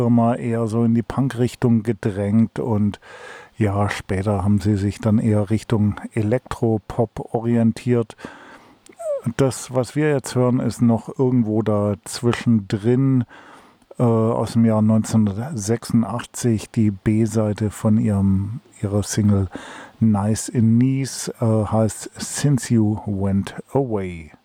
Firma eher so in die Punk-Richtung gedrängt und ja, später haben sie sich dann eher Richtung Elektropop orientiert. Das, was wir jetzt hören, ist noch irgendwo da zwischendrin aus dem Jahr 1986, die B-Seite von ihrer Single Nice in Knees, heißt Since You Went Away.